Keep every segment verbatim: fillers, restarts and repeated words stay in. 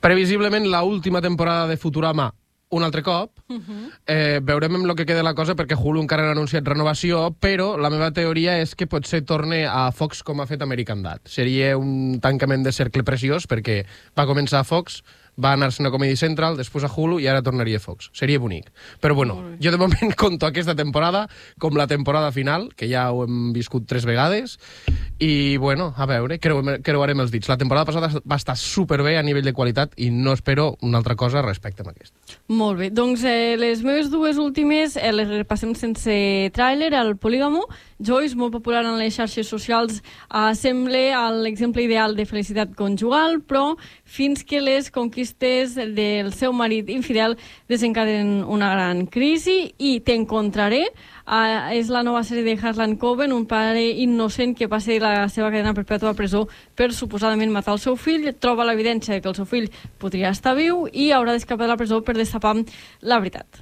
Previsiblement, l'última temporada de Futurama un altre cop. Uh-huh. eh, veurem amb el que queda la cosa, perquè Hulu encara no ha anunciat renovació, però la meva teoria és que potser torne a Fox com ha fet American Dad. Seria un tancament de cercle preciós, perquè va començar a Fox, va anar-se'n a Comedy Central, després a Hulu i ara tornaria a Fox. Seria bonic. Però bueno, jo de moment conto aquesta temporada com la temporada final, que ja ho hem viscut tres vegades, i bueno, a veure, creu- creuarem els dits. La temporada passada va estar superbé a nivell de qualitat i no espero una altra cosa respecte a aquesta. Molt bé, doncs eh, les meves dues últimes eh, les repassem sense tràiler. El Polígamo, Joyce, molt popular en les xarxes socials, eh, sembla l'exemple ideal de felicitat conjugal, però fins que les conquistes del seu marit infidel desencadenen una gran crisi. I T'encontraré uh, és la nova sèrie de Harlan Coben, un pare innocent que passa la seva cadena perpètua a presó per suposadament matar el seu fill, troba l'evidència que el seu fill podria estar viu i haurà d'escapar de la presó per destapar la veritat.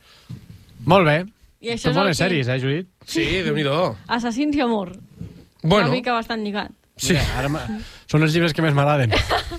Molt bé. I això Són bones és el que- sèries, eh, Judit? Sí, Déu-n'hi-do. Assassins i amor. Bueno, Una mica bastant lligat. sí. Mira, ara m'ha- són els llibres que més m'agraden.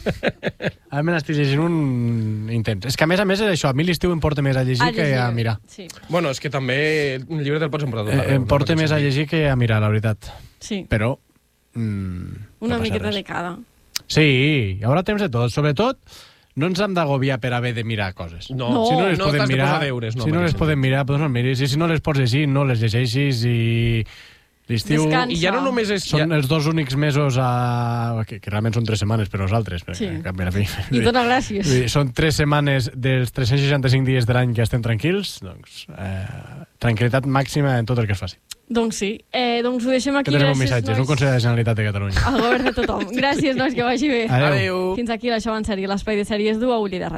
Ara me n'estic llegint un intens. És que a més a més és això, a mi l'estiu em porta més a llegir que a mirar. Sí, Bueno, és que també un llibre te'l pots emportar tot Eh, arreu, em no? porta En més a aquest llegir que a mirar, la veritat. sí. Però... Mm, Una no passa miqueta res. de cada. Sí, hi haurà temps de tot. Sobretot, no ens hem d'agobiar per haver de mirar coses. No, No. Si no les no podem t'has de mirar, posar deures, no, si no per les exemple. podem mirar, doncs no miris. I si no les pots llegir, no les llegeixis i l'estiu... Descansa. I ja no només és... Són Ja, els dos únics mesos a... que, que realment són tres setmanes per nosaltres. Perquè, Sí. sí. Cap, fi, I dona gràcies. Vull dir, són tres setmanes dels tres-cents seixanta-cinc dies de l'any que estem tranquils, doncs eh, tranquil·litat màxima en tot el que es faci. Doncs sí. Eh, doncs ho deixem aquí. Que tenim un Gràcies, missatge, és un nois. consell de la Generalitat de Catalunya. Al govern de tothom. Gràcies, nois, que vagi bé. Adéu. Adéu. Fins aquí l'Això en sèrie, l'espai de sèries d'U A U Lleida Ràdio.